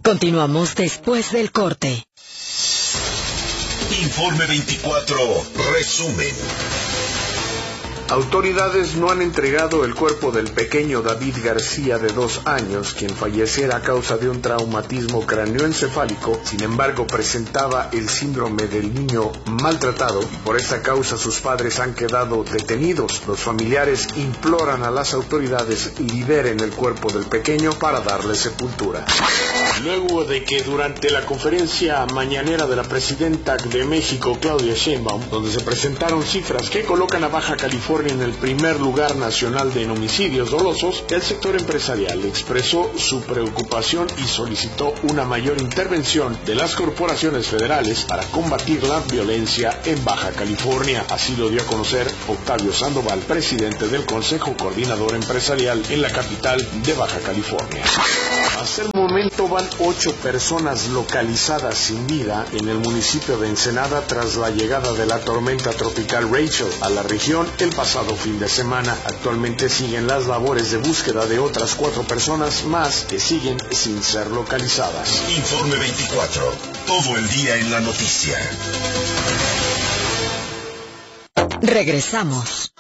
Continuamos después del corte. Informe 24, resumen. Autoridades no han entregado el cuerpo del pequeño David García de 2 años, quien falleciera a causa de un traumatismo craneoencefálico. Sin embargo, presentaba el síndrome del niño maltratado y por esta causa sus padres han quedado detenidos. Los familiares imploran a las autoridades liberen el cuerpo del pequeño para darle sepultura. Luego de que durante la conferencia mañanera de la presidenta de México, Claudia Sheinbaum, donde se presentaron cifras que colocan a Baja California en el primer lugar nacional en homicidios dolosos, el sector empresarial expresó su preocupación y solicitó una mayor intervención de las corporaciones federales para combatir la violencia en Baja California. Así lo dio a conocer Octavio Sandoval, presidente del Consejo Coordinador Empresarial en la capital de Baja California. Hasta el momento van 8 personas localizadas sin vida en el municipio de Ensenada tras la llegada de la tormenta tropical Rachel a la región el pasado fin de semana. Actualmente siguen las labores de búsqueda de otras 4 personas más que siguen sin ser localizadas. Informe 24, todo el día en la noticia. Regresamos.